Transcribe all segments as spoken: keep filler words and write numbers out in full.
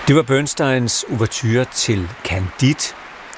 Det var Bernsteins ouverture til Candide.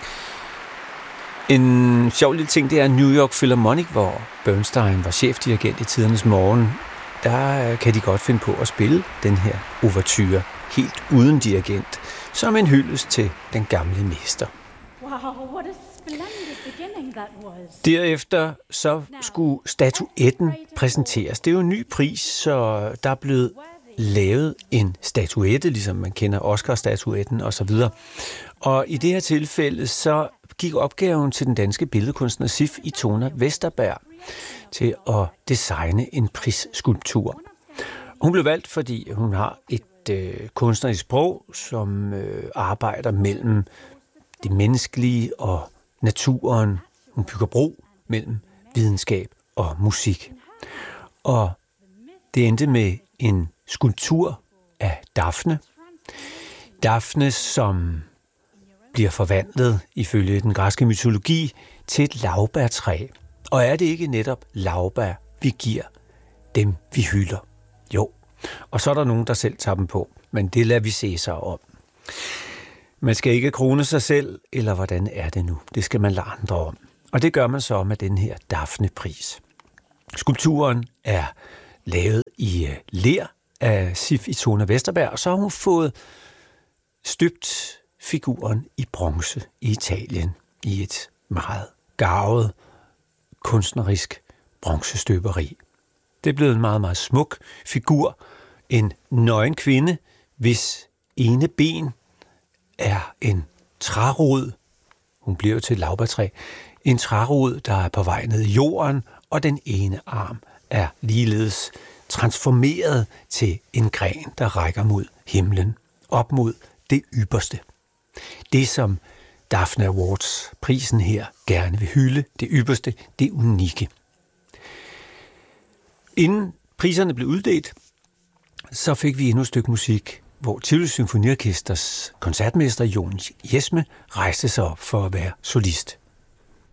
En sjov lille ting, det er New York Philharmonic, hvor Bernstein var chefdirigent i tidernes morgen. Der kan de godt finde på at spille den her ouverture helt uden dirigent, som en hyldest til den gamle mester. Wow, what a splendid beginning that was. Derefter så skulle statuetten præsenteres. Det er jo en ny pris, så der er blevet lavet en statuette, ligesom man kender Oscar-statuetten osv. Og i det her tilfælde så gik opgaven til den danske billedkunstner Sif Itona Vesterberg til at designe en prisskulptur. Hun blev valgt, fordi hun har et øh, kunstnerisk sprog, som øh, arbejder mellem det menneskelige og naturen. Hun bygger bro mellem videnskab og musik. Og det endte med en skulptur af Daphne. Daphne, som bliver forvandlet ifølge den græske mytologi til et laurbærtræ. Og er det ikke netop laurbær, vi giver dem, vi hylder? Jo. Og så er der nogen, der selv tager dem på. Men det lader vi se sig om. Man skal ikke krone sig selv, eller hvordan er det nu? Det skal man lade andre om. Og det gør man så med den her Daphne-pris. Skulpturen er lavet i ler af Sif Itona Vesterberg, og så har hun fået støbt figuren i bronze i Italien i et meget garvet kunstnerisk bronzestøberi. Det er blevet en meget, meget smuk figur. En nøgen kvinde, hvis ene ben er en trærod. Hun bliver til et laurbærtræ. En trærod, der er på vej ned i jorden, og den ene arm er ligeledes transformeret til en gren, der rækker mod himlen, op mod det ypperste. Det, som Daphne Awards prisen her gerne vil hylde, det ypperste, det unikke. Inden priserne blev uddelt, så fik vi endnu et stykke musik, hvor Tivoli Symfoniorkesters koncertmester Jon Jesme rejste sig op for at være solist.